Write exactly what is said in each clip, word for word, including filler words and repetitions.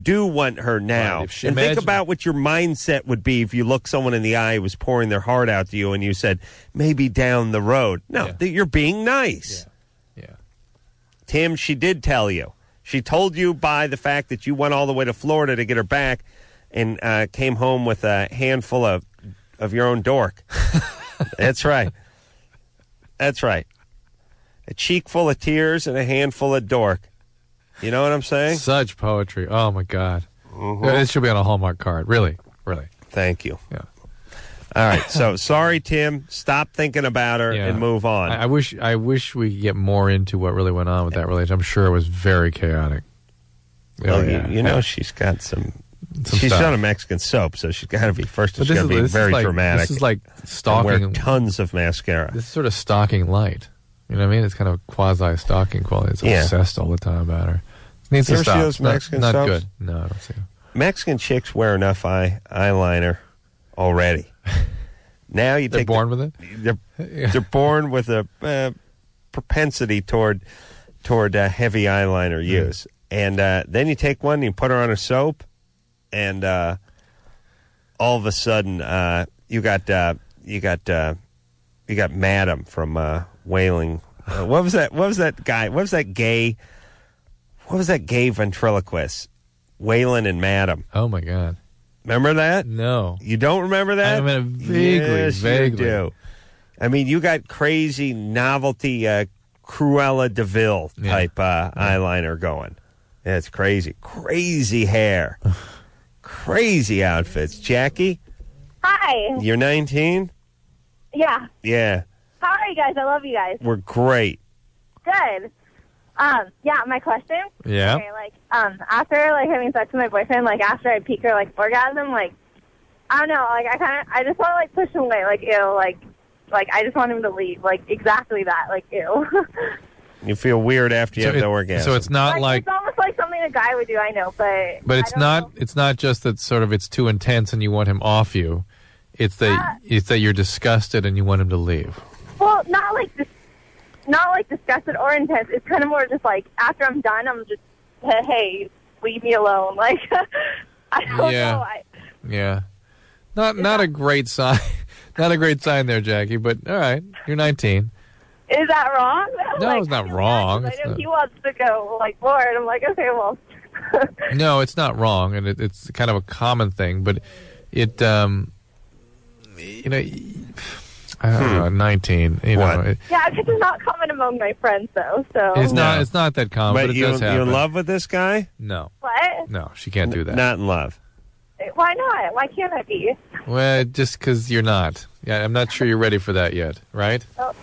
do want her now. Right, and imagine, think about what your mindset would be if you look someone in the eye who was pouring their heart out to you and you said, maybe down the road. No, yeah. th- you're being nice. Yeah. yeah. Tim, she did tell you. She told you by the fact that you went all the way to Florida to get her back and uh, came home with a handful of, of your own dork. That's right. That's right. A cheek full of tears and a handful of dork. You know what I'm saying? Such poetry. Oh, my God. Mm-hmm. It should be on a Hallmark card. Really, really. Thank you. Yeah. All right. So, sorry, Tim. Stop thinking about her Yeah. and move on. I, I wish I wish we could get more into what really went on with that relationship. I'm sure it was very chaotic. Well, Oh, you, yeah. you know yeah. she's got some... Some she's stuff. done a Mexican soap, so she's got to be... First, But she's got to is- be this is very like- dramatic. This is like and stalking. wear tons of mascara. This is sort of stalking light. You know what I mean? It's kind of quasi-stalking quality. It's Yeah. obsessed all the time about her. Needs You to ever see stop. those It's not- Mexican not, soaps? good. No, I don't see them. Mexican chicks wear enough eye eyeliner already. Now you They're take born the, with it? They're, they're born with a uh, propensity toward toward uh, heavy eyeliner use. And uh, then you take one, you put her on a soap, and uh, all of a sudden uh, you got uh, you got uh, you got Madam from uh, Wailing. Uh, what was that? What was that guy? What was that gay? What was that gay ventriloquist? Waylon and Madam. Oh, my God. Remember that? No. You don't remember that? I mean, vaguely, yes, vaguely. You do. I mean, you got crazy novelty uh, Cruella DeVille Yeah. type uh, eyeliner going. It's crazy. Crazy hair. Crazy outfits. Jackie, Hi. you're nineteen? Yeah. Yeah, How are you guys? I love you guys. we're great. Good. Um, yeah, my question. Yeah. Okay, like, um, after, like, having sex with my boyfriend, like, after I peak or, like, orgasm, like, I don't know, like, I kind of, I just want to, like, push him away, like, ew, like, like, I just want him to leave, like, exactly that, like, ew. You feel weird after you So have the it- orgasm. So it's not like, like... it's almost like something a guy would do, I know, but... But I it's don't not. know. It's not just that sort of it's too intense and you want him off you. It's that Uh, it's that you're disgusted and you want him to leave. Well, not like this, not like disgusted or intense. It's kind of more just like after I'm done, I'm just, hey, hey leave me alone. Like, I don't Yeah. know. I, Yeah, not not a great sign. Not a great sign there, Jackie. But all right, you're nineteen. is that wrong? No, Like, it's not I feel wrong. bad 'cause It's I know not- he wants to go like more, and I'm like, okay, well. No, it's not wrong, and it, it's kind of a common thing. But it, um, you know, I don't know, nineteen. You What? know, it, Yeah, because it's not common among my friends, though. So it's not. No. It's not that common, but, But it you, does you happen. in love with this guy? No, what? no, she can't do that. Not in love. Why not? Why can't I be? Well, just because you're not. Yeah, I'm not sure you're ready for that yet, right?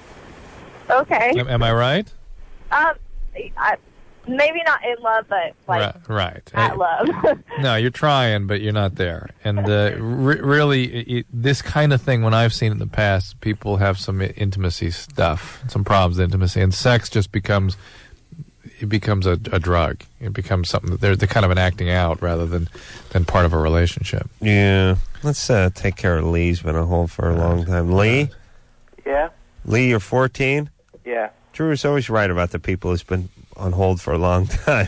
Okay. Am, am I right? Um, I, maybe not in love, but like right. Right. at Uh, love. No, you're trying, but you're not there. And uh, re- really, it, this kind of thing, when I've seen it in the past, people have some i- intimacy stuff, some problems with intimacy, and sex just becomes it becomes a, a drug. It becomes something that they're, they're kind of an acting out rather than, than part of a relationship. Yeah. Let's uh, take care of Lee's been on hold for a long time. Lee? Yeah, Lee, you're fourteen? yeah. Drew is always right about the people who's been on hold for a long time.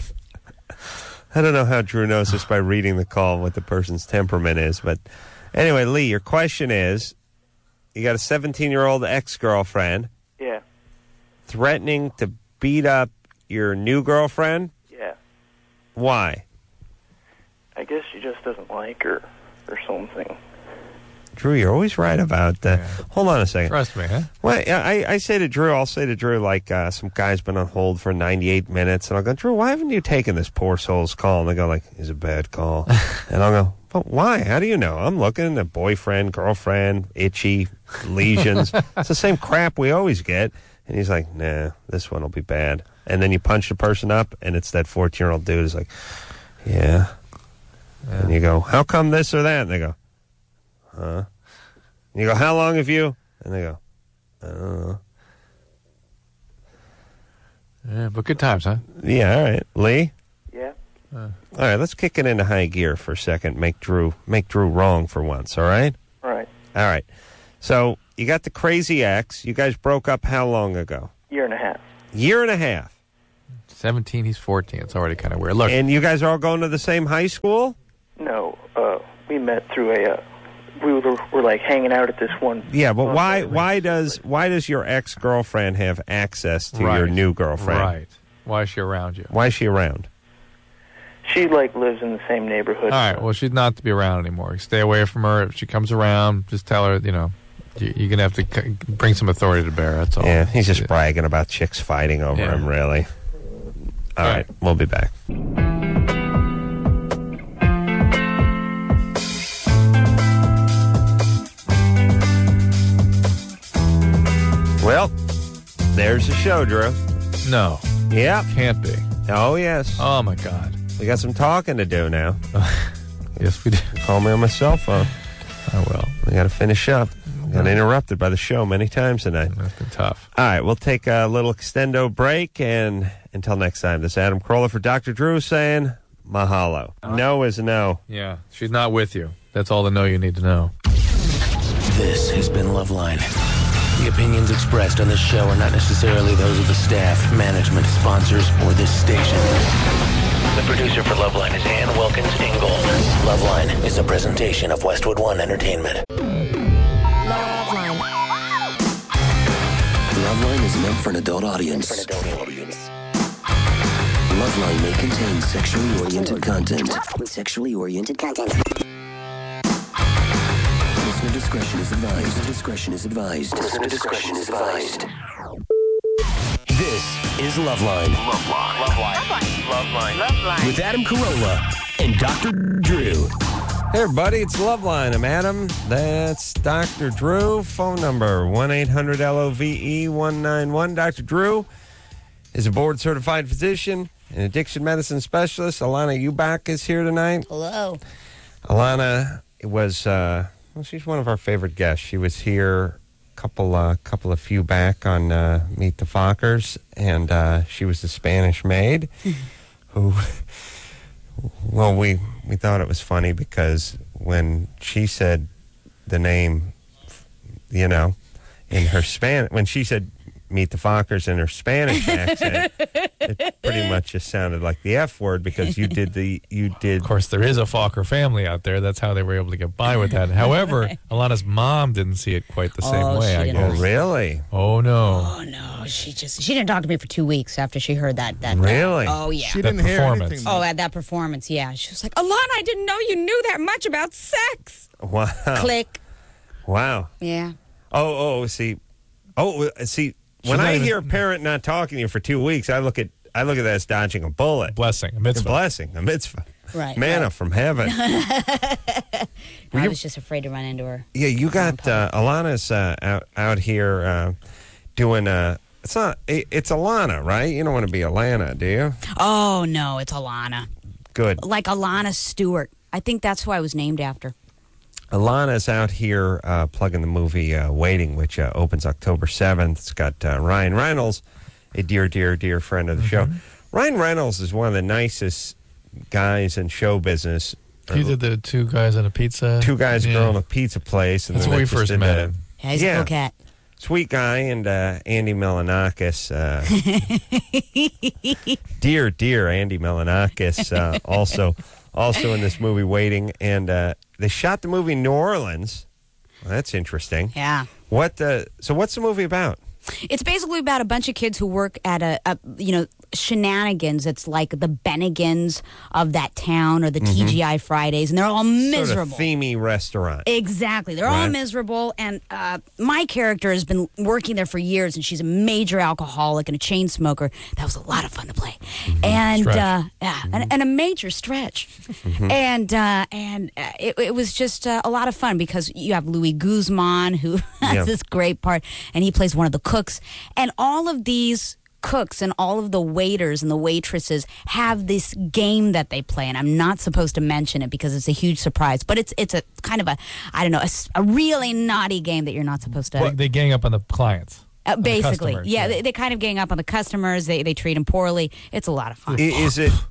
I don't know how Drew knows just by reading the call what the person's temperament is. But anyway, Lee, your question is, you got a seventeen-year-old ex-girlfriend Yeah, threatening to beat up your new girlfriend. yeah. Why? I guess she just doesn't like her or something. Drew, you're always right about that. Yeah. Hold on a second. Trust me, huh? Well, yeah, I, I say to Drew, I'll say to Drew, like, uh, some guy's been on hold for ninety-eight minutes, and I'll go, Drew, why haven't you taken this poor soul's call? And they go, like, it's a bad call. And I'll go, but why? How do you know? I'm looking at boyfriend, girlfriend, itchy, lesions. It's the same crap we always get. And he's like, nah, this one will be bad. And then you punch the person up, and it's that fourteen-year-old dude who's like, yeah. Yeah. And you go, how come this or that? And they go, huh? And you go, how long have you? And they go, I don't know. Yeah, but good times, huh? Yeah, all right. Lee? Yeah, All right, let's kick it into high gear for a second. Make Drew make Drew wrong for once, all right? right. All right. So you got the crazy ex. You guys broke up how long ago? Year and a half. Year and a half. seventeen, he's fourteen. It's already kind of weird. Look, And you guys are all going to the same high school? No, uh, we met through a. Uh, we were, were like hanging out at this one. Yeah, but one why place. why does why does your ex-girlfriend have access to Right. your new girlfriend? right. Why is she around you? Why is she around? She like lives in the same neighborhood. All right, well, she's not to be around anymore. Stay away from her. If she comes around, just tell her, you know, you, you're going to have to c- bring some authority to bear. That's all. Yeah, he's just bragging about chicks fighting over Yeah. him, really. All All right, right. we'll be back. Well, there's the show, Drew. No, Yep. can't be. Oh, yes. Oh, my God. We got some talking to do now. Yes, we do. Call me on my cell phone. I will. We got to finish up. Got interrupted by the show many times tonight. That's been tough. All right, we'll take a little extendo break, and until next time, this is Adam Carolla for Doctor Drew saying mahalo. No is no. Yeah, she's not with you. That's all the no you need to know. This has been Loveline. The opinions expressed on this show are not necessarily those of the staff, management, sponsors, or this station. The producer for Loveline is Ann Wilkins Ingold. Loveline is a presentation of Westwood One Entertainment. Loveline. Loveline is meant for an adult audience. Loveline may contain sexually oriented content. Sexually oriented content. Listener discretion is advised. Listener discretion is advised. Listener discretion is advised. This is Loveline. Loveline. Loveline. Loveline. Loveline. With Adam Carolla and Doctor Drew. Hey, everybody, it's Loveline. I'm Adam. That's Doctor Drew. Phone number one eight hundred L O V E one nine one. Doctor Drew is a board-certified physician and addiction medicine specialist. Alana Ubach is here tonight. Hello. Alana was, uh, well, she's one of our favorite guests. She was here a couple, uh, couple of few back on uh, Meet the Fockers, and uh, she was the Spanish maid who, well, we, we thought it was funny because when she said the name, you know, in her Spanish, when she said Meet the Fockers in her Spanish accent, it pretty much just sounded like the F word because you did the, you did. Of course, there is a Fokker family out there. That's how they were able to get by with that. However, Alana's mom didn't see it quite the same Oh, way, she I didn't. Oh, guess. really? Oh, no. Oh no, she just she didn't talk to me for two weeks after she heard that. That Really? Oh yeah. She That didn't hear performance. anything. Oh, at that performance, yeah. She was like, Alana, I didn't know you knew that much about sex. Wow. Click. Wow. Yeah. Oh, oh, see. Oh, see, when She's not I even- hear a parent not talking to you for two weeks, I look at I look at that as dodging a bullet. Blessing, a It's a mitzvah. blessing, a mitzvah. Right. Manna right. from heaven. I you- was just afraid to run into her. Yeah, you got uh, Alana's uh, out, out here uh, doing uh it's not it, it's Alana, right? You don't want to be Alana, do you? Oh no, it's Alana. Good. Like Alana Stewart. I think that's who I was named after. Alana's out here uh, plugging the movie uh, Waiting, which uh, opens October seventh. It's got uh, Ryan Reynolds, a dear, dear, dear friend of the show. Ryan Reynolds is one of the nicest guys in show business. He did the two guys on a pizza. Two guys, a Yeah. girl in a pizza place. And That's then where they we just first did met the- him. Yeah, he's Yeah. a cool cat. Sweet guy, and uh, Andy Melanakis. Uh, dear, dear Andy Melanakis, uh, also also in this movie Waiting. And uh, they shot the movie in New Orleans. Well, that's interesting. Yeah. What? Uh, so what's the movie about? It's basically about a bunch of kids who work at a, a you know, shenanigans. It's like the Bennigans of that town or the T G I Fridays, and they're all miserable. Sort of themey restaurant. Exactly. They're all Right. miserable. And uh, my character has been working there for years, and she's a major alcoholic and a chain smoker. That was a lot of fun to play. And, Stretch. uh, yeah, and, and a major stretch. And uh, and uh, it, it was just uh, a lot of fun because you have Louis Guzman, who has Yeah. this great part, and he plays one of the cooks. And all of these cooks and all of the waiters and the waitresses have this game that they play, and I'm not supposed to mention it because it's a huge surprise, but it's it's a kind of a I don't know a, s- a really naughty game that you're not supposed to They, they gang up on the clients. uh, basically customers, yeah, yeah. They, they kind of gang up on the customers. They they treat them poorly. It's a lot of fun. I- Is it?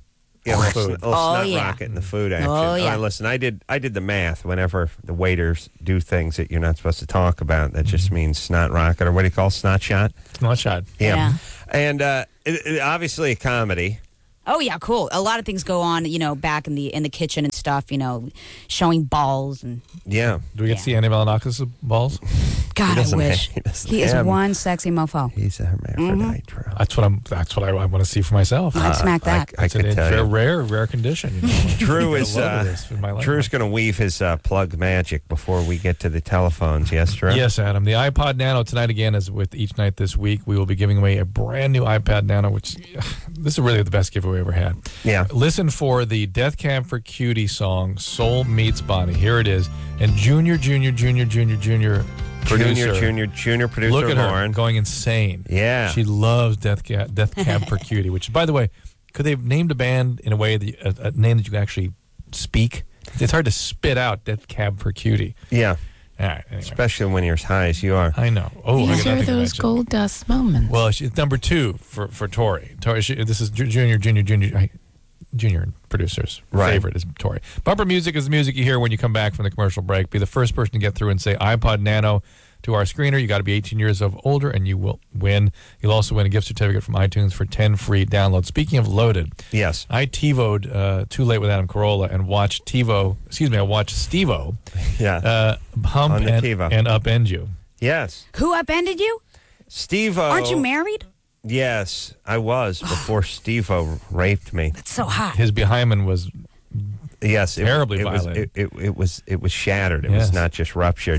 Yeah, a little, Food. sn- little Oh, snot yeah. rocket in the food action. Oh, yeah. All right, listen, I did I did the math. Whenever the waiters do things that you're not supposed to talk about, that just means snot rocket, or what do you call snot shot? Not shot. Yeah. And uh, it, it, obviously a comedy. Oh yeah, cool. A lot of things go on, you know, back in the in the kitchen and stuff. You know, showing balls and Yeah. Do we get Yeah. to see Andy Milonakis' balls? God, I doesn't wish have- he doesn't he is have- one sexy mofo. He's a hermaphrodite, Drew. That's what I'm. That's what I, I want to see for myself. I'd smack that. I, I It's could an tell rare, you. rare, rare condition. You know? Drew Get a is load of uh, this in my life. Drew's going to weave his uh, plug magic before we get to the telephones. Yes, Drew. Yes, Adam. The iPod Nano tonight again, as with each night this week, we will be giving away a brand new iPad Nano, which this is really the best giveaway we ever had. Yeah. Listen for the Death Cab for Cutie song, Soul Meets Body. Here it is. And Junior, Junior, Junior, Junior, Junior, Junior, producer, junior, junior producer look at her Lauren. going insane. Yeah. She loves Death Cab, Death Cab for Cutie, which, by the way, could they have named a band in a way, that, a, a name that you can actually speak? It's hard to spit out Death Cab for Cutie. Yeah. All right, anyway. Especially when you're as high as you are. I know. Oh, I These got are nothing to those mention. gold dust moments. Well, she, it's number two for for Tori. Tori, she, this is Ju- Junior, Junior, Junior, I- Junior producer's Right. favorite is Tori. Bumper music is the music you hear when you come back from the commercial break. Be the first person to get through and say iPod Nano to our screener. You got to be eighteen years of older, and you will win. You'll also win a gift certificate from iTunes for ten free downloads. Speaking of loaded, Yes. I TiVo'd uh, Too Late with Adam Carolla and watched TiVo. Excuse me, I watched Steve-O Yeah. uh, hump On the and, TiVo. and upend you. yes. Who upended you? Steve-O. Aren't you married? Yes, I was before Steve-O raped me. It's so hot. His behind was Yes, it, Terribly it was. violent. It, it, it was. It was shattered. It Yes. was not just ruptured.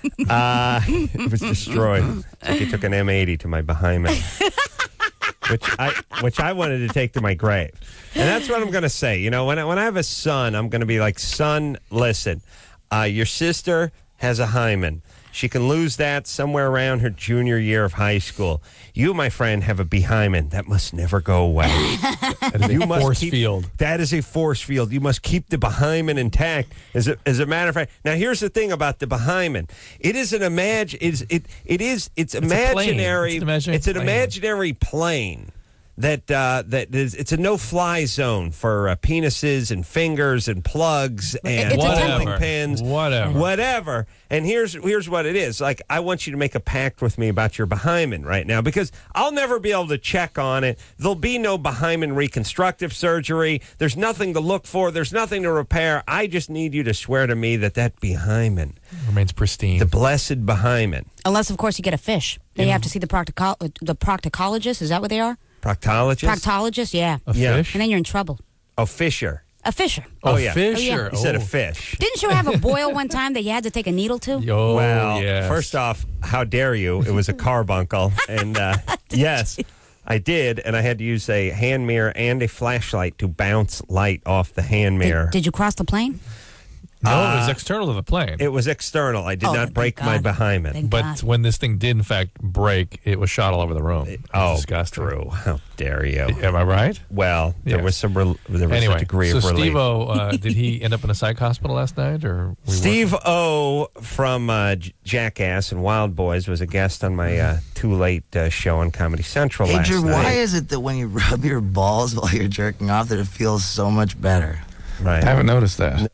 uh, it was destroyed. It's like he took an M eighty to my behind me, which I which I wanted to take to my grave. And that's what I'm going to say. You know, when I, when I have a son, I'm going to be like, son, listen, uh, your sister has a hymen. She can lose that somewhere around her junior year of high school. You, my friend, have a behymen that must never go away. that is a You must force keep- field. That is a force field. You must keep the behymen intact. As a, as a matter of fact, now here's the thing about the behymen. It is an imag. It's it it is it's, a plane. imaginary. It's an imaginary It's an plane. imaginary plane. That uh, that is, it's a no-fly zone for uh, penises and fingers and plugs and It's a bowling Whatever. pins, Whatever. whatever. And here's here's what it is. Like, I want you to make a pact with me about your behymen right now, because I'll never be able to check on it. There'll be no behymen reconstructive surgery. There's nothing to look for. There's nothing to repair. I just need you to swear to me that that behymen, Remains pristine. the blessed behymen, Unless, of course, you get a fish. Then you have to see the proctico- the proctologist. Is that what they are? proctologist, Proctologist, yeah. a yeah. fish? And then you're in trouble. oh, fisher. A fisher. Oh, Oh, yeah. Fisher. He said a Oh. fish. Didn't you have a boil one time that you had to take a needle to? Oh, Well, yes. first off, how dare you? It was a carbuncle. And uh, yes, I did. And I had to use a hand mirror and a flashlight to bounce light off the hand mirror. Did, did you cross the plane? No, it was Uh, external to the plane. It was external. I did Oh, not thank break my God. behymen. Thank but God. when this thing did, in fact, break, it was shot all over the room. It was Oh, disgusting. Drew, how dare you? Am I right? Well, there Yes. was some rel there was Anyway, a degree so of relief. Steve-O, uh, did he end up in a psych hospital last night? or we Steve O from uh, J- Jackass and Wild Boys was a guest on my uh, Too Late uh, show on Comedy Central Hey, last Drew, night. why is it that when you rub your balls while you're jerking off that it feels so much better? Right. I haven't noticed that.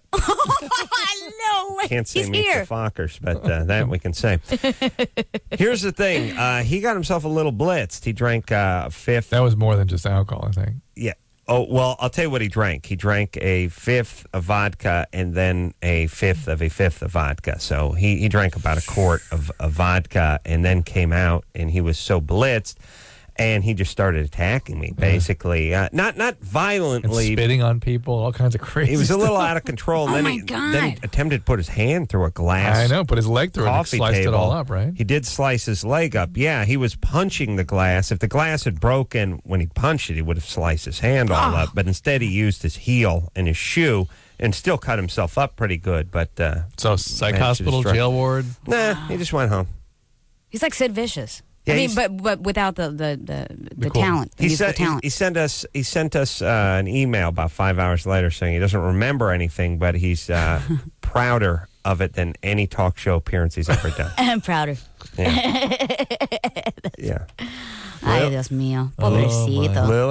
no way. Can't say He's meet here. the Fockers, but uh, that we can say. Here's the thing. Uh, he got himself a little blitzed. He drank uh, a fifth. That was more than just alcohol, I think. Yeah. Oh, well, I'll tell you what he drank. He drank a fifth of vodka and then a fifth of a fifth of vodka. So he, he drank about a quart of, of vodka and then came out, and he was so blitzed. And he just started attacking me, basically. Uh, not not And violently. spitting on people, all kinds of crazy He was a stuff. little out of control. And Oh, then my he, God. Then he attempted to put his hand through a glass. I know, put his leg through it and coffee sliced table. it all up, right? He did slice his leg up. Yeah, he was punching the glass. If the glass had broken when he punched it, he would have sliced his hand all Oh. up. But instead, he used his heel and his shoe and still cut himself up pretty good. But uh, So psych Managed to hospital, destroy- jail ward. nah, he just went home. He's like Sid Vicious. Yeah, I mean, he's- but but without the the the, the cool. talent. He He's the sent he, talent. he sent us he sent us uh, an email about five hours later saying he doesn't remember anything, but he's uh, prouder of it than any talk show appearance he's ever done. I'm prouder. Yeah. yeah. Ay, Dios mío. Oh, Pobrecito. Lily,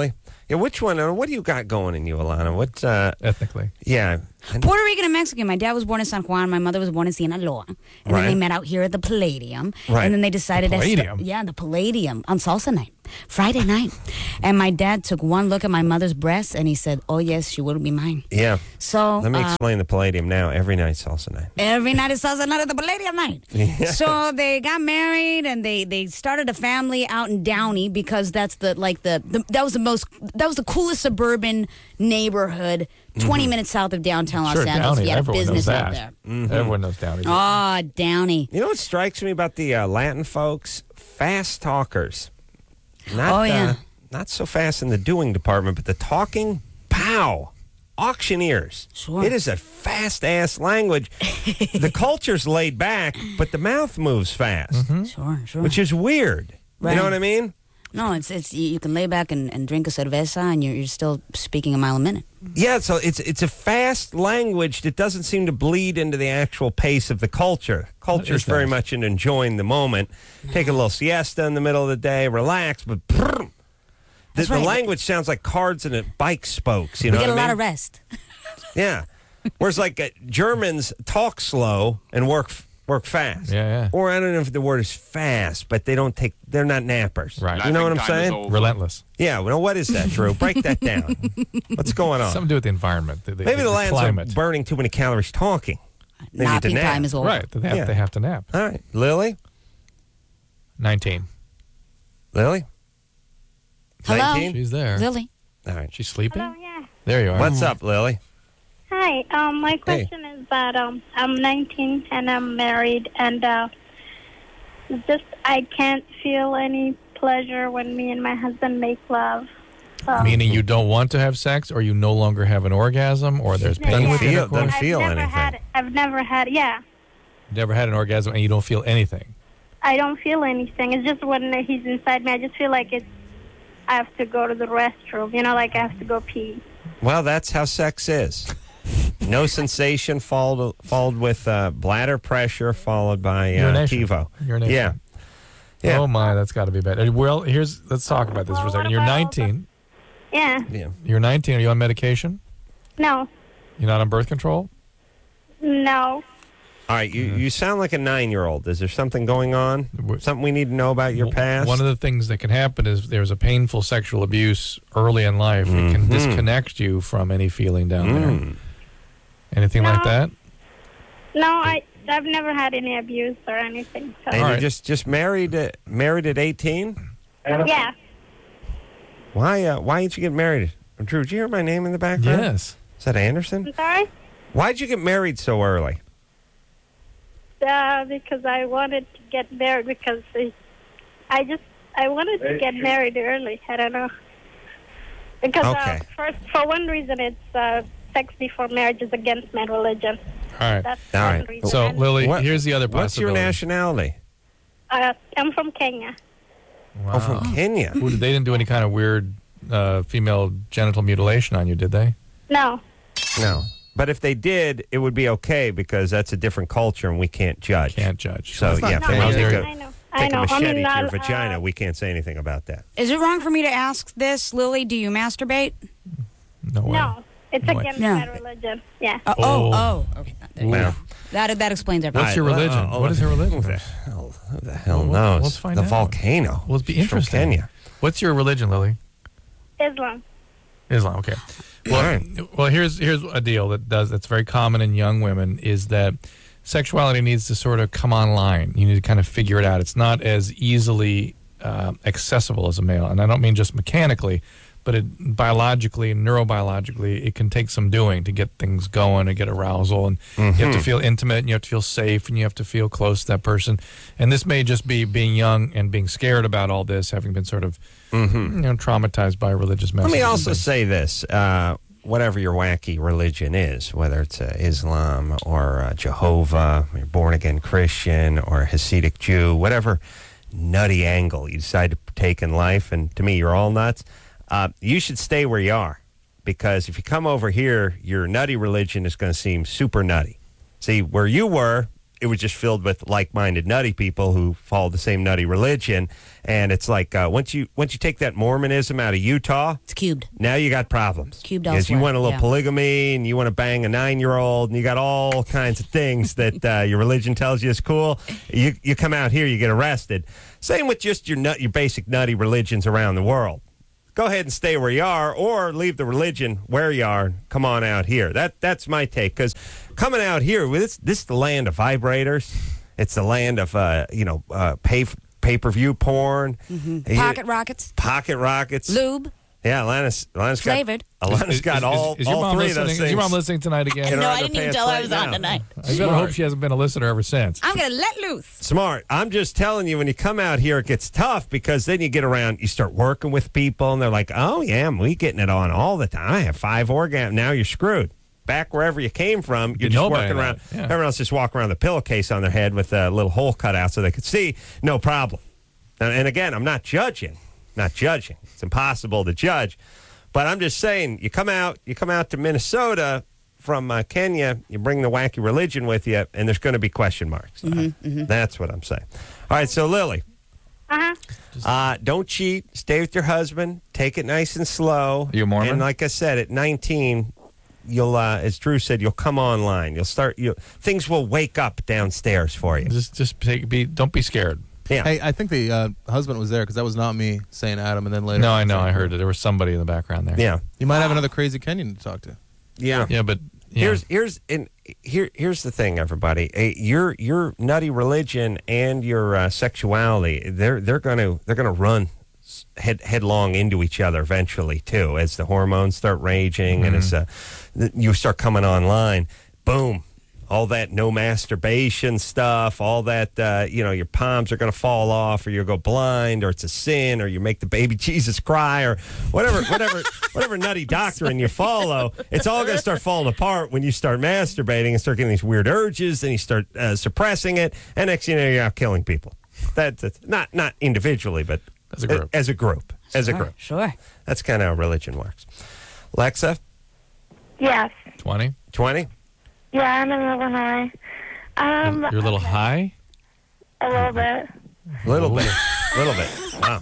Yeah, which one? uh, What do you got going in you, Alana? What? Uh, Ethnically. yeah. Puerto Rican and Mexican. My dad was born in San Juan. My mother was born in Sinaloa. And Right. then they met out here at the Palladium. Right. And then they decided The to Palladium? yeah, the Palladium on salsa night, Friday night. And my dad took one look at my mother's breasts and he said, "Oh yes, she will be mine." Yeah. So Let me uh, explain the Palladium now. Every night, salsa night. every night is salsa night at the Palladium night. So they got married and they they started a family out in Downey because that's the like the, the that was the most that was the coolest suburban neighborhood, twenty minutes south of downtown Sure, Los Angeles. Downey. We had a Everyone knows business that. out there. Everyone knows Downey. Oh, Downey. You know what strikes me about the uh, Latin folks? Fast talkers. Not, Oh, yeah. Uh, not so fast in the doing department, but the talking, pow. Auctioneers. Sure. It is a fast-ass language. The culture's laid back, but the mouth moves fast, Sure, sure. which is weird. You Right. know what I mean? No, it's it's you you can lay back and, and drink a cerveza and you're, you're still speaking a mile a minute. Yeah, so it's it's a fast language that doesn't seem to bleed into the actual pace of the culture. Culture's is very nice. much in enjoying the moment. Take a little siesta in the middle of the day, relax, but brrr, the, That's the right. language sounds like cards and bike spokes. You know we get what a I lot mean? of rest. Yeah. Whereas like uh, Germans talk slow and work f- work fast. Yeah, yeah. Or I don't know if the word is fast, but they don't take. They're not nappers. Right. You know what I'm Napping time is saying? over. Relentless. Yeah. Well, what is that, Drew? Break that down. What's going on? Something to do with the environment. The, the, Maybe the, the lands climate. are burning too many calories talking. They need to Napping nap. time is over. Right. They have, Yeah. they have to nap. All right, Lily. nineteen. Lily. Hello? nineteen? She's there. Lily. All right. She's sleeping? Oh, yeah. There you are. What's up, Lily? Hi. Um, my question is that um, I'm nineteen and I'm married, and uh, just I can't feel any pleasure when me and my husband make love. So, Meaning you don't want to have sex, or you no longer have an orgasm, or there's pain Doesn't with feel- intercourse? doesn't I've feel never anything. had. I've never had. Yeah. Never had an orgasm, and you don't feel anything. I don't feel anything. It's just when he's inside me, I just feel like it's. I have to go to the restroom. You know, like I have to go pee. Well, that's how sex is. No sensation, followed, followed with uh, bladder pressure, followed by uh, Urination. TiVo. Urination. Yeah. Yeah. Oh my, that's got to be bad. Uh, Well, here's let's talk about this for a Well, second. what You're about- nineteen. Yeah. Yeah. You're nineteen. Are you on medication? No. You're not on birth control? No. All right, you, you sound like a nine-year-old. Is there something going on? W- Something we need to know about your W- past? One of the things that can happen is there's a painful sexual abuse early in life. It can disconnect you from any feeling down there. Anything like No. that? No. I. I've never had any abuse or anything. So. And All you're right. just, just married at, married at eighteen? Yeah. Why uh, Why didn't you get married? Drew, did you hear my name in the background? Yes. Is that Anderson? I'm sorry. Why'd you get married so early? Uh, because I wanted to get married because I, I just I wanted to get married early. I don't know. Because Okay. uh, first, for one reason, it's uh, sex before marriage is against my religion. All right. That's All one right. reason. So, And, Lily, What- here's the other What's your possibility. nationality? uh, I'm from Kenya. Wow. Oh, from Kenya. Ooh, they didn't do any kind of weird uh, female genital mutilation on you, did they? No. No. But if they did, it would be okay because that's a different culture and we can't judge. Can't judge. So, That's yeah, not if they fair. want to How take dare a, I know. I take a know. I machete mean, to your I'll, vagina, uh, we can't say anything about that. Is it wrong for me to ask this, Lily? Do you masturbate? No way. No. It's No. against No. my religion. Yeah. Uh, Oh. oh, oh, okay. There you Well, go. That that explains everything. What's your All right, religion? well, What is your religion? Who the hell, who the hell Well, knows? let's find the out. volcano. Well, it'd be She's from interesting. Kenya. What's your religion, Lily? Islam. Islam. Okay. Well, All right. well, here's here's a deal that does that's very common in young women is that sexuality needs to sort of come online. You need to kind of figure it out. It's not as easily uh, accessible as a male, and I don't mean just mechanically, but it, biologically, neurobiologically, it can take some doing to get things going and get arousal, and you have to feel intimate, and you have to feel safe, and you have to feel close to that person. And this may just be being young and being scared about all this, having been sort of you know traumatized by religious Let messages. me and also things. say this. Uh, whatever your wacky religion is, whether it's uh, Islam or uh, Jehovah, you're born-again Christian or Hasidic Jew, whatever nutty angle you decide to take in life, and to me, you're all nuts, uh, you should stay where you are. Because if you come over here, your nutty religion is going to seem super nutty. See, where you were, it was just filled with like-minded nutty people who follow the same nutty religion. And it's like uh, once you once you take that Mormonism out of Utah, It's cubed. now you got problems. Cubed Because you elsewhere, want a little yeah. polygamy and you want to bang a nine-year-old and you got all kinds of things that uh, your religion tells you is cool. You you come out here, you get arrested. Same with just your nut, your basic nutty religions around the world. Go ahead and stay where you are, or leave the religion where you are. And come on out here. That that's my take. Because coming out here, this this is the land of vibrators. It's the land of uh, you know uh, pay pay per view porn, Mm-hmm. Pocket rockets, pocket rockets, lube. Yeah, Alanis, Alanis Flavored. got Alanis Is- got is- all, is your all mom three of listening? those Is things. your mom listening tonight again? in No, her I didn't even underpants tell her I right was on now. tonight. I better Smart. hope she hasn't been a listener ever since. I'm gonna let loose. Smart. I'm just telling you, when you come out here, it gets tough because then you get around, you start working with people, and they're like, oh, yeah, we getting it on all the time. I have five orgasms. Now you're screwed. Back wherever you came from, you're Didn't just know about working that. around. Yeah. Everyone else just walking around with a pillowcase on their head with a little hole cut out so they could see. No problem. And, and again, I'm not judging. Not judging. It's impossible to judge. But I'm just saying, you come out, you come out to Minnesota from uh, Kenya, you bring the wacky religion with you, and there's going to be question marks. Uh, that's what I'm saying. All right, so Lily, Uh-huh. uh, don't cheat. Stay with your husband. Take it nice and slow. You a Mormon? And like I said, at nineteen, you'll, uh, as Drew said, you'll come online. You'll start. You things will wake up downstairs for you. Just, just take, be, don't be scared. Yeah. Hey, I think the uh, husband was there because that was not me saying Adam, and then later. No, I know. I heard it. There was somebody in the background there. Yeah. You might have another crazy Kenyan to talk to. Yeah. Yeah, but yeah. Here's here's and here here's the thing, everybody. Uh, your your nutty religion and your uh, sexuality, they're they're gonna they're gonna run s- head headlong into each other eventually too, as the hormones start raging and as uh, th- you start coming online. Boom. All that no masturbation stuff, all that, uh, you know, your palms are going to fall off, or you'll go blind, or it's a sin, or you make the baby Jesus cry, or whatever, whatever, whatever nutty doctrine you follow. It's all going to start falling apart when you start masturbating and start getting these weird urges, and you start uh, suppressing it, and next thing you know, you're out killing people. That's, that's not not individually, but As a group. As a group. As a Sure, group. Sure. That's kind of how religion works. Lexa, Yes. twenty. twenty. Yeah, I'm in Illinois. Um, You're a little high. a little bit. A little bit. A little bit. Wow.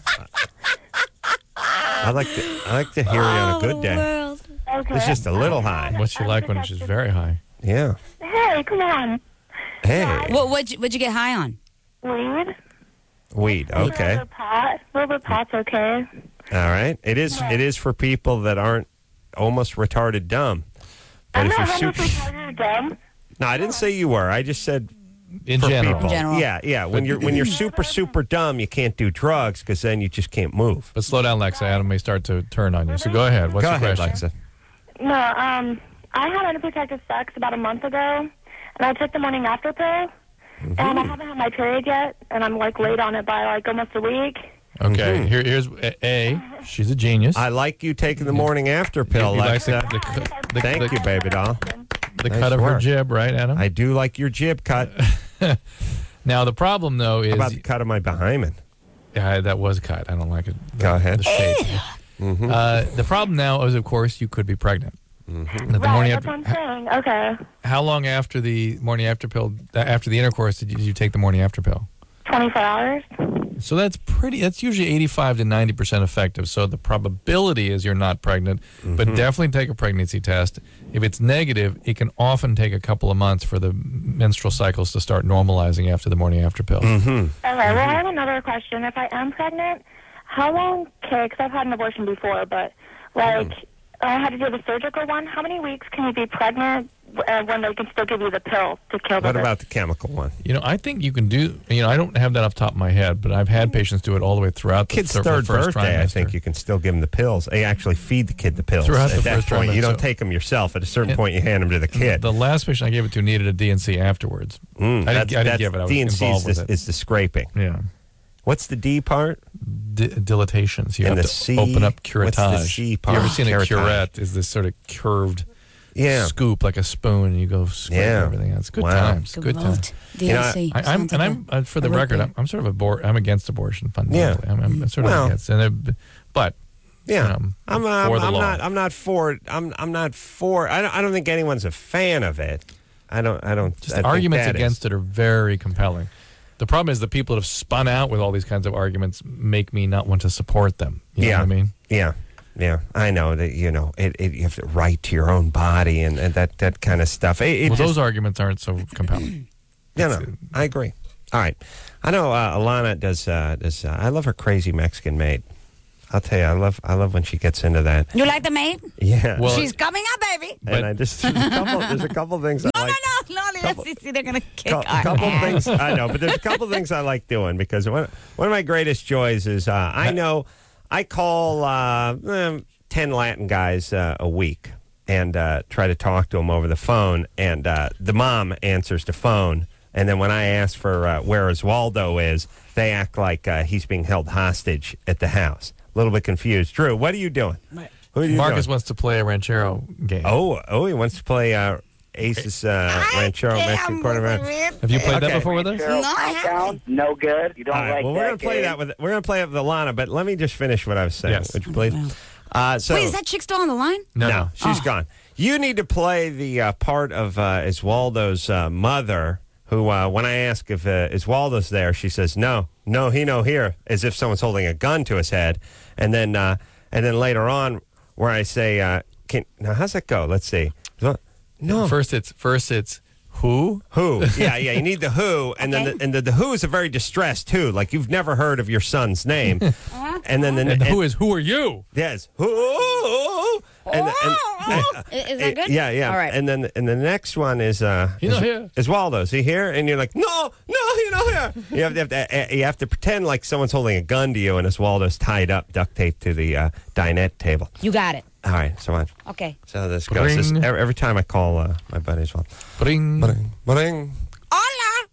I like to I like to hear you on a good day. World. Okay. It's just a little high. What's she like when she's very high? Yeah. Hey, come on. Hey. What what'd you, what'd you get high on? Weed. Weed. A Okay. little bit pot. A little bit pot's okay. All right. It is it is for people that aren't almost retarded dumb. But I'm if not you're one of super those who's dumb. No, I didn't say you were. I just said In for general. people. In general. Yeah, yeah. When you're when you're super super dumb, you can't do drugs because then you just can't move. But slow down, Lexa. Adam may start to turn on you. So go ahead. What's Go your ahead, question? Lexa. No, um, I had unprotected sex about a month ago, and I took the morning after pill, and I haven't had my period yet, and I'm like late on it by like almost a week. Okay. Mhm. Here, here's a, a. She's a genius. I like you taking the morning after pill, He likes the, Lexa. the, the, Thank the, you, baby doll. the Nice cut of her work. jib, right, Adam? I do like your jib cut. Now the problem though is How about the cut of my behind? yeah, that was cut. I don't like it. The, Go ahead. The shape. Mm-hmm. Uh, the problem now is, of course, you could be pregnant. Mm-hmm. Now, the Right, morning that's after, what I'm saying. Okay. how long after the morning after pill, after the intercourse, did you, did you take the morning after pill? twenty-four hours. So that's pretty. That's usually eighty-five to ninety percent effective. So the probability is you're not pregnant, but Mm-hmm. definitely take a pregnancy test. If it's negative, it can often take a couple of months for the menstrual cycles to start normalizing after the morning after pill. Mm-hmm. Okay, well, I have another question. If I am pregnant, how long, okay, because I've had an abortion before, but, like, I had to do the surgical one. How many weeks can you be pregnant uh, when they can still give you the pill to kill the What about the chemical one? You know, I think you can do. You know, I don't have that off the top of my head, but I've had patients do it all the way throughout the, Kid's thir- third the first birthday, I trimester. think you can still give him the pills. They actually feed the kid the pills. Throughout At the that first point, you trimester. don't take them yourself. At a certain And- point, you hand them to the kid. The last patient I gave it to needed a D N C afterwards. Mm, I didn't, that's- I didn't that's- give it. I was D N C involved is with the, it. is the scraping. Yeah. What's the D part? D- dilatations. You And have the to C- open up what's curettage. the C You part? ever seen a Curettage. curette? Is this sort of curved Yeah. scoop like a spoon, and you go scrape Yeah. everything out. It's good Wow. times. Good times. D You know, N C. I, I'm Sounds and like I'm a- uh, for the a root record, beer. I'm, I'm sort of abor- I'm against abortion fundamentally. I'm, I'm sort of Well. against it, And, but Yeah, you know, I'm, uh, for I'm, the I'm law. not. I'm not for it. I'm. I'm not for. I don't. I don't think anyone's a fan of it. I don't. I don't. Just I think arguments that against is- it are very compelling. The problem is the people that have spun out with all these kinds of arguments make me not want to support them. You know yeah. what I mean? Yeah. Yeah. I know that. You know, it, it, you have the right to your own body and, and that that kind of stuff. It, it Well, just- those arguments aren't so compelling. No, no, I agree. All right, I know uh, Alana does. Uh, does uh, I love her crazy Mexican maid. I'll tell you, I love. I love when she gets into that. You like the maid? Yeah. Well, She's coming up, baby. and I just there's a couple. There's a couple things. I No, like. no, no, no. Couple- Let's see. They're gonna kick Cou- our couple ass. things I know, but there's a couple things I like doing because one one of my greatest joys is uh, I know I call uh, eh, ten Latin guys uh, a week and uh, try to talk to them over the phone, and uh, the mom answers the phone. And then when I ask for uh, where Oswaldo is, they act like uh, he's being held hostage at the house. A little bit confused. Drew, what are you doing? Who are you Marcus doing? wants to play a ranchero game. Oh, oh, he wants to play uh, Aces uh, Ranchero Mexican Quarterback. Have you played that Okay. before with us? Cheryl, No, I haven't. countdown, no good. You don't All right, like well, that we're gonna play game. that with we're gonna play it with Alana, but let me just finish what I was saying. Yes. Would you please? Uh, so Wait, is that chick still on the line? No, no, no. she's Oh. gone. You need to play the uh, part of uh, Oswaldo's uh, mother, who, uh, when I ask if uh, Oswaldo's there, she says, "No, no, he no here," as if someone's holding a gun to his head. And then, uh, and then later on, where I say, uh, "Can now how's that go?" Let's see. No, First it's first it's who? who? Yeah, yeah. You need the who, and then the, and the, the who is a very distressed who, like you've never heard of your son's name. And then the And the who is who are you? yes, who, and, and, Oh, is that good? Yeah, yeah. All right. And then and the next one is uh, He's is, not here. is Waldo. Is he here? And you're like, no, no, he's not here. You have, to, have to you have to pretend like someone's holding a gun to you, and Oswaldo's tied up, duct taped to the uh, dinette table. You got it. All right, so much. Okay. So this goes. This, Bring. every, every time I call uh, my buddy Oswaldo. Bring. Bring, bring. Hola.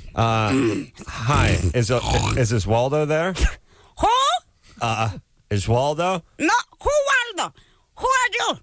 Uh, hi, is uh, is Oswaldo there? Who? Uh, is Waldo? No. Who, Waldo? Who are you?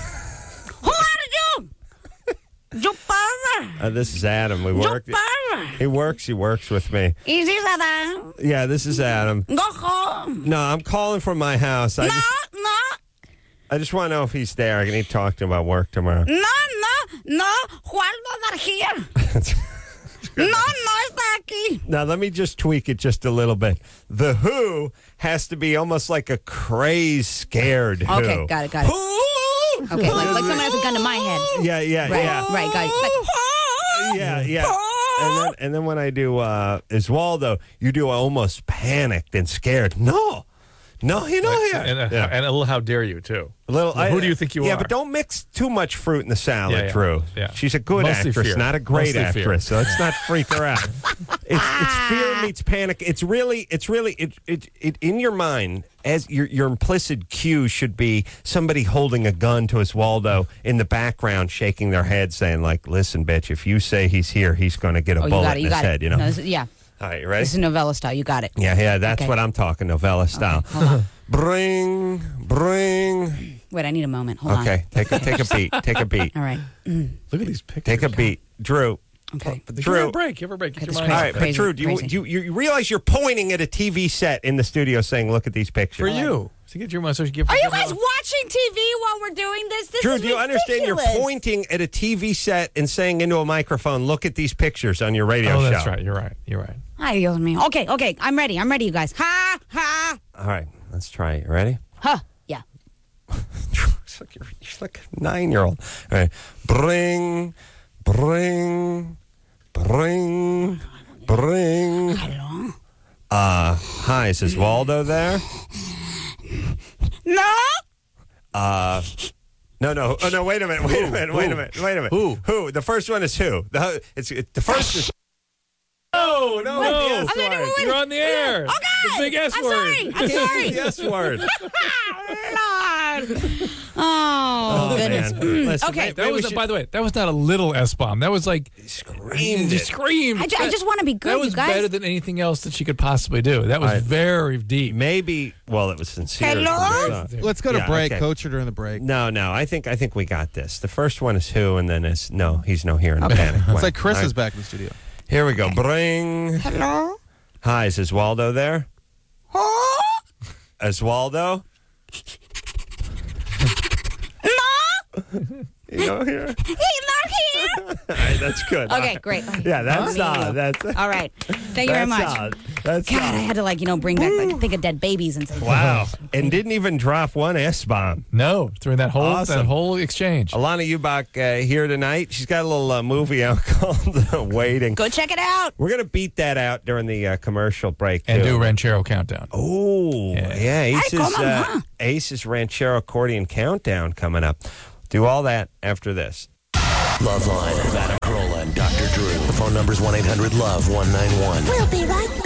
Who are you? You father. Uh, this is Adam. We You work. father. He works. He works with me. Is this Adam? Yeah, this is Adam. Go home. No, I'm calling from my house. I No, just, no, I just want to know if he's there. I need to talk to him about work tomorrow. no, no, no. Waldo's not here. No, no está aquí. Now, let me just tweak it just a little bit. The who has to be almost like a crazed, scared who. Okay, got it, got it. Who? Okay, like, like someone has a gun to my head. Yeah, yeah, Right, yeah. right, got it. Like, Yeah, yeah. And then, and then when I do uh, Oswaldo, you do almost panicked and scared. No, no, you know here. And, uh, Yeah. and a little how dare you too. A little, Well, who do you think you yeah, are? but don't mix too much fruit in the salad, Yeah, yeah, Drew. yeah. She's a good Mostly actress, fear. not a great Mostly fear. actress. So let's not freak her out. It's, it's fear meets panic. It's really, it's really, it, it, it in your mind. As your your implicit cue should be somebody holding a gun to Oswaldo in the background, shaking their head, saying like, "Listen, bitch, if you say he's here, he's going to get a oh, you bullet got it, in you his got head." it. You know. No, this is- yeah, All right, you ready? this is novella style. You got it. Yeah, yeah, that's Okay. what I'm talking, novella style. Hold on. Bring, bring. Wait, I need a moment. Hold on. Okay, take a take a beat. Take a beat. All right. Look at these pictures. Take a beat, Drew. Okay. Give her Drew. a break. Give her a break. Get Okay, your this mind All off right, it. but Crazy, Drew, do you, crazy. you you realize you're pointing at a T V set in the studio, saying, "Look at these pictures." For you. To get your mind so you give Are you guys watching T V while we're doing this? This Drew, is do you understand? You're ridiculous. pointing at a T V set and saying into a microphone, "Look at these pictures on your radio Oh, show." that's right. You're right. You're right. Ay, Dios mío. Okay, okay. I'm ready. I'm ready, you guys. Ha, ha. All right, let's try it. You ready? Huh. Yeah. It's like you're, you're like a nine-year-old. All right, bring, bring, bring, bring. Hello? Uh, hi, is this Waldo there? No? Uh, no, no, oh no! Wait a minute! Wait a minute! Wait a minute! Wait a minute! Who? Who? The first one is who? The it's it, the first is. No, no, Wait, no. the S I'm gonna do word. it. You're on the air. Okay. The big S I'm word. sorry. I'm sorry. The S word. Lord. Oh, Oh, goodness. man. Listen, Okay. maybe That we was, a, should- by the way, that was not a little S bomb. That was like Screamed you it. screamed. I, ju- I just want to be good, That was you guys. better than anything else that she could possibly do. That was All right. very deep. Maybe. Well, it was sincere. Hello? Let's go to Yeah, break. okay. Coach her during the break. No, no. I think I think we got this. The first one is who, and then it's no. He's no here in the panic. It's Wait. like Chris All is right, back in the studio. Here we go. Bring. Hello? Hi, is Oswaldo there? Oh? Oswaldo? No? You know here. He's not here. right, that's good. Okay, great. Yeah, that's Huh? solid. That's All right. Thank you very that's much. solid. That's God, I solid. had to like you know bring back like think of dead babies and say Wow, and didn't even drop one S bomb. No, during that whole Awesome. that whole exchange. Alana Ubach uh, here tonight. She's got a little uh, movie out called Waiting. Go check it out. We're gonna beat that out during the uh, commercial break And too. do Ranchero Countdown. Oh, yeah, Yeah. Ace's, Ay, come on, uh, huh? Ace's Ranchero Accordion Countdown coming up. Do all that after this. Loveline, Vanna Carolla, and Doctor Drew. The phone number's one eight hundred love one nine one. We'll be right back.